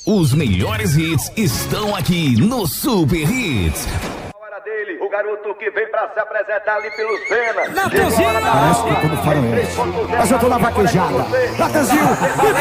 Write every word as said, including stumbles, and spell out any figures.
Os melhores hits estão aqui no Super Hits. Dele, o garoto que vem pra se apresentar ali pelos Venas. Natanzinho! Parece que é tudo faroeste. Mas eu tô na vaquejada. Natanzinho!